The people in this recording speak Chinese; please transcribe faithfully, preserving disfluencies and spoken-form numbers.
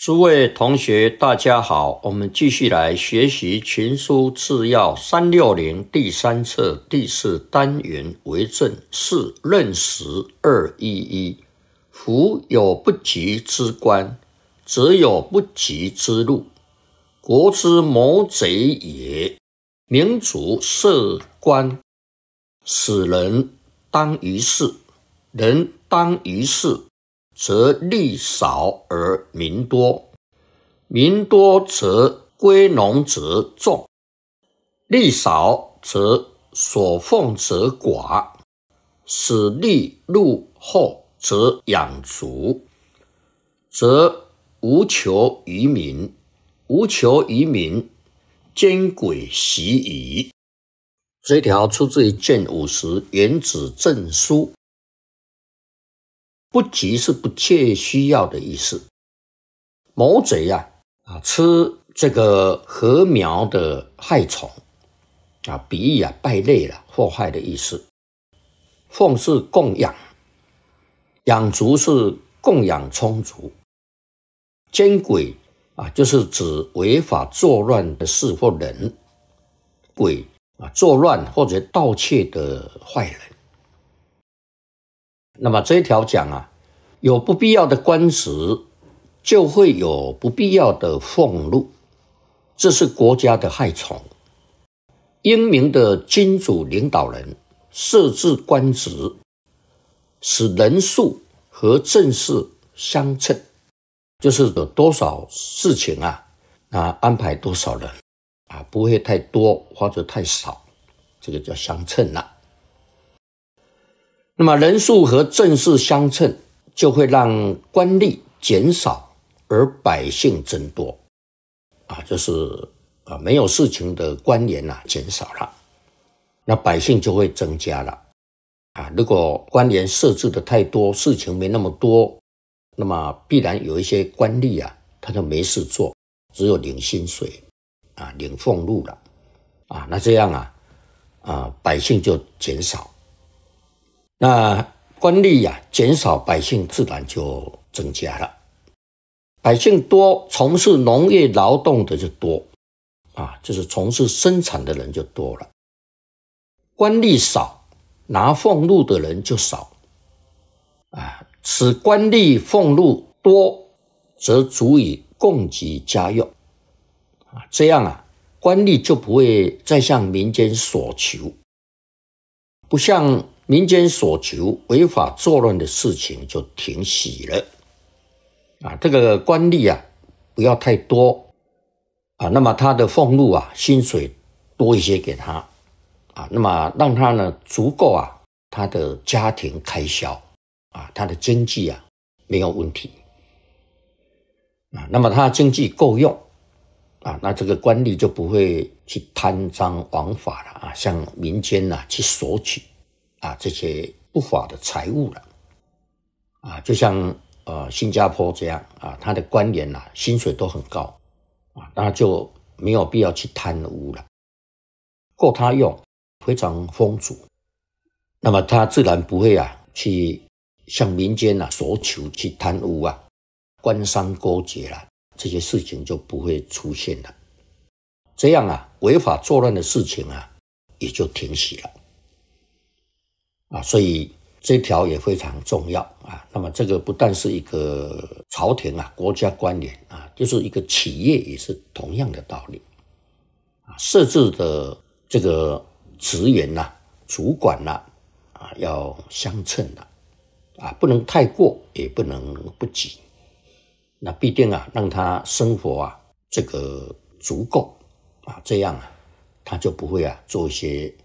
诸位同学，大家好，我们继续来学习群书治要三六零第三册第四单元为政四任时二一一。夫有不及之官，则有不及之路。国之谋贼也，民主设官，使人当于世，人当于世，则利少而民多，民多则归农则众，利少则所奉则寡，使利入后则养足，则无求于民，无求于民，奸诡习矣。这条出自于建五十原子证书。不急是不切需要的意思。谋贼啊，啊吃这个禾苗的害虫啊，比喻啊败类了，祸害的意思。奉是供养，养足是供养充足。奸诡啊，就是指违法作乱的事或人。诡啊，作乱或者盗窃的坏人。那么这一条讲啊，有不必要的官职，就会有不必要的俸禄，这是国家的害虫。英明的君主领导人设置官职，使人数和政事相称，就是有多少事情啊，啊安排多少人啊，不会太多或者太少，这个叫相称啦。那么人数和政事相称，就会让官吏减少，而百姓增多啊，就是啊没有事情的官员啊减少了，那百姓就会增加了啊。如果官员设置的太多，事情没那么多，那么必然有一些官吏啊，他就没事做，只有领薪水啊，领俸禄了啊。那这样啊，啊百姓就减少。那官吏呀、啊、减少，百姓自然就增加了。百姓多，从事农业劳动的就多啊，就是从事生产的人就多了。官吏少，拿俸禄的人就少啊。使官吏俸禄多，则足以供给家用啊。这样啊，官吏就不会再向民间索求，不像民间所求，违法作乱的事情就停息了啊。这个官吏啊，不要太多啊，那么他的俸禄啊，薪水多一些给他啊，那么让他呢足够啊，他的家庭开销啊，他的经济啊没有问题啊，那么他经济够用啊，那这个官吏就不会去贪赃枉法了啊，向民间啊去索取啊，这些不法的财物了啊，就像呃新加坡这样啊，他的官员啊薪水都很高啊，那就没有必要去贪污了，够他用，非常丰足，那么他自然不会啊去向民间啊索求去贪污啊，官商勾结啦，这些事情就不会出现了。这样啊，违法作乱的事情啊也就停息了。啊，所以这条也非常重要啊。那么这个不但是一个朝廷啊、国家官员啊，就是一个企业也是同样的道理啊。设置的这个职员呐、啊、主管呐 啊, 啊，要相称的啊，不能太过，也不能不及。那必定啊，让他生活啊这个足够啊，这样啊，他就不会啊做一些